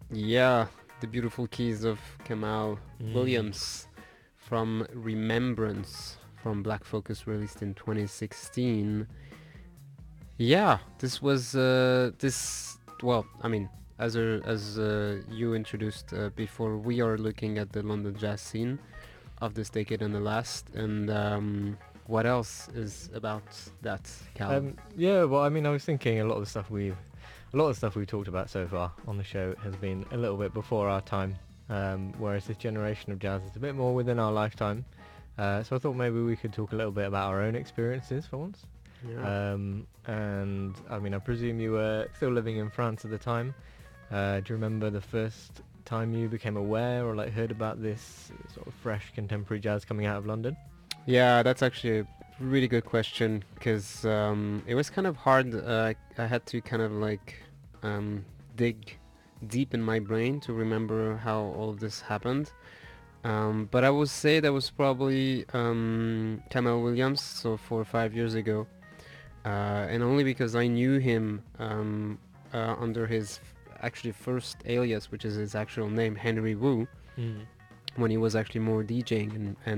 Yeah, the beautiful keys of Kamal Mm. Williams from Remembrance from Black Focus, released in 2016. Yeah, this was this. Well, I mean, as you introduced before, we are looking at the London jazz scene of this decade and the last, and what else is about that, Callum? Yeah, well, I mean, I was thinking a lot of stuff we've talked about so far on the show has been a little bit before our time, whereas this generation of jazz is a bit more within our lifetime. So I thought maybe we could talk a little bit about our own experiences for once. Yeah. And I mean, I presume you were still living in France at the time. Do you remember the first time you became aware or like heard about this sort of fresh contemporary jazz coming out of London? Yeah, that's actually a really good question because it was kind of hard. I had to kind of like dig deep in my brain to remember how all of this happened. But I would say that was probably Kamal Williams, so 4 or 5 years ago, and only because I knew him under his actually first alias, which is his actual name, Henry Wu, Mm. when he was actually more DJing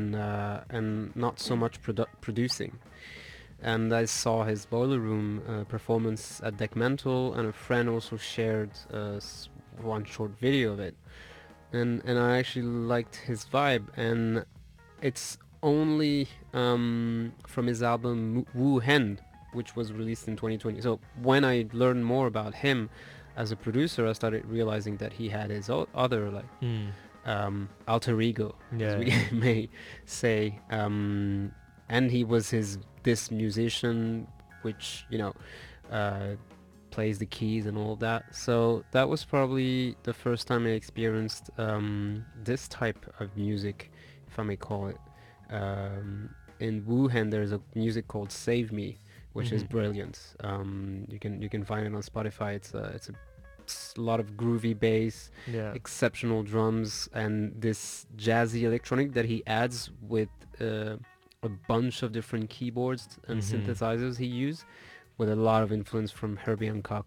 and not so much producing. And I saw his Boiler Room performance at Deckmantle, and a friend also shared one short video of it. And I actually liked his vibe, and it's only from his album Wu Hen, which was released in 2020. So when I learned more about him as a producer, I started realizing that he had his other like Mm. alter ego, as Yeah, we yeah. may say, and he was his this musician, which uh, plays the keys and all that. So that was probably the first time I experienced this type of music, if I may call it. In Wuhan, there's a music called "Save Me," which is Mhm. brilliant. You can find it on Spotify. It's a lot of groovy bass, Yeah. exceptional drums, and this jazzy electronic that he adds with a bunch of different keyboards and Mhm. synthesizers he used, with a lot of influence from Herbie Hancock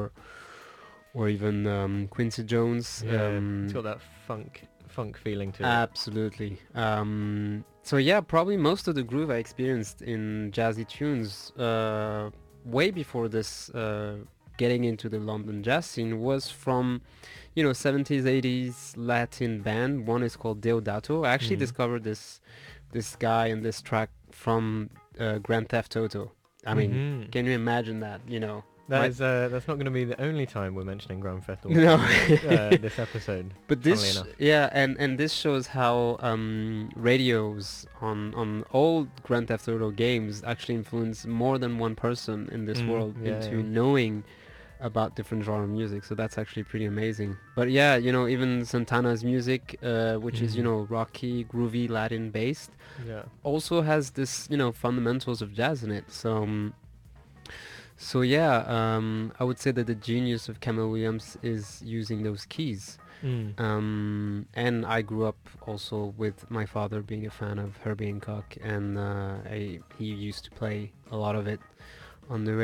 or even Quincy Jones. Yeah. It's got that funk feeling to it. Absolutely. So yeah, probably most of the groove I experienced in jazzy tunes way before this getting into the London jazz scene was from 70s 80s Latin band. One is called Deodato. I actually Mm. discovered this guy and this track from Grand Theft Auto. I mean, Mhm. can you imagine that? That My is that's not going to be the only time we're mentioning Grand Theft no. Auto this episode. But Funnily this, enough. yeah, and this shows how radios on all Grand Theft Auto games actually influence more than one person in this Mm. world Yeah. into Yeah. knowing about different genre of music. So that's actually pretty amazing. But yeah, even Santana's music, which is Mm. rocky, groovy, Latin based, Yeah. also has this fundamentals of jazz in it. So yeah, I would say that the genius of Camille Williams is using those keys. Mm. And I grew up also with my father being a fan of Herbie Hancock, and he used to play a lot of it on the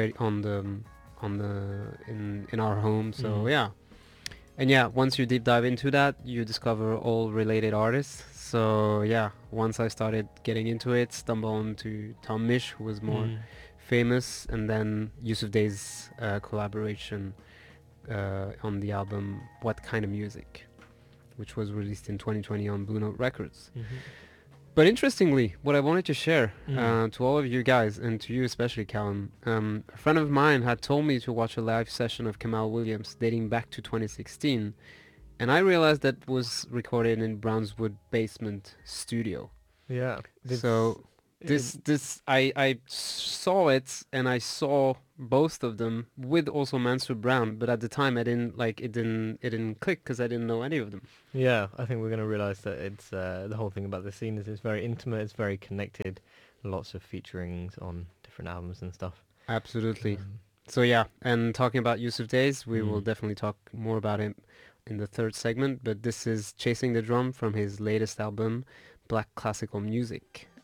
in our home. So Mm. yeah, and yeah, once you deep dive into that, you discover all related artists. So yeah, once I started getting into it, stumbled onto Tom Misch, who was more Mm. famous, and then Yusuf Day's collaboration on the album What Kind of Music, which was released in 2020 on Blue Note Records. Mhm. But interestingly, what I wanted to share Mm. to all of you guys, and to you especially, Callum, a friend of mine had told me to watch a live session of Kamal Williams dating back to 2016, and I realized that was recorded in Brownswood Basement Studio. Yeah. It's So it, this I saw it, and I saw both of them with also Mansur Brown, but at the time I didn't like it didn't click because I didn't know any of them. Yeah, I think we're going to realize that it's the whole thing about the scene is it's very intimate, it's very connected, lots of featurings on different albums and stuff. Absolutely. Um, So yeah, and talking about Yusuf Days, we will mm. definitely talk more about him in the third segment, but this is Chasing the Drum from his latest album, Black Classical Music.